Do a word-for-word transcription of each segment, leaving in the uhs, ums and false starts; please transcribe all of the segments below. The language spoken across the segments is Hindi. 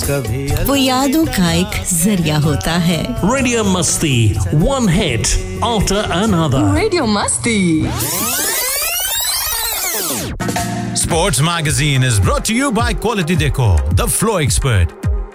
कभी वो यादों का एक जरिया होता है. Radio Musti, one hit after another. Radio Musti. Sports Magazine is brought to you by Quality Deco, the Flow Expert.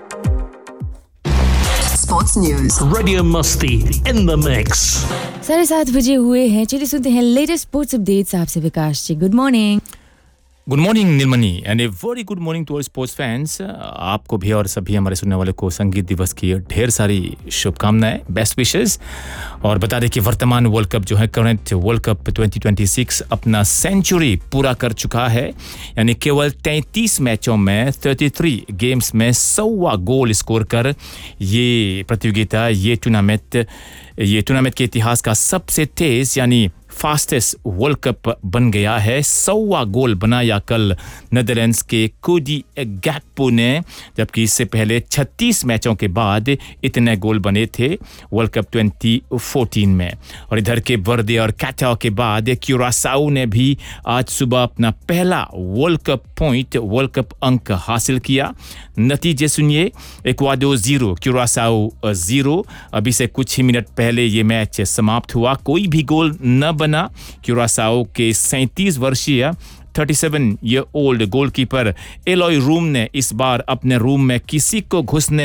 Sports News. Radio Musti in the mix. साढ़े सात बजे हुए हैं. चलिए सुनते हैं लेटेस्ट स्पोर्ट्स अपडेट्स आपसे. विकास जी, good morning. Good morning Neelmani and a very good morning to all sports fans. आपको भी और सभी हमारे सुनने वाले को संगीत दिवस की ढेर सारी शुभकामनाएं, बेस्ट विशेस. और बता दें कि वर्तमान वर्ल्ड कप जो है, current world cup twenty twenty six अपना सेंचुरी पूरा कर चुका है. यानी केवल तैंतीस मैचों में तैंतीस गेम्स में सौवा गोल स्कोर कर ये प्रतियोगिता ये टूर्नामेंट ये टूर्नामेंट के इतिहास का सबसे तेज यानी फास्टेस्ट वर्ल्ड कप बन गया है. सौवा गोल बनाया कल नेदरलैंड्स के कोडी गैक्पो ने, जबकि इससे पहले छत्तीस मैचों के बाद इतने गोल बने थे वर्ल्ड कप ट्वेंटी फोर्टीन में. और इधर के वर्दे और कैटाओ के बाद क्यूरासाओ ने भी आज सुबह अपना पहला world cup point world cup अंक हासिल किया. नतीजे सुनिए. Ecuador zero, क्यूरासाओ zero. अभी से कुछ ही मिनट पहले ये मैच समाप्त हुआ. कोई भी गोल न बना. क्यूरासाओ के सैंतीस वर्षीय सैंतीस year old goalkeeper alloy room ने इस बार अपने रूम में किसी को घुसने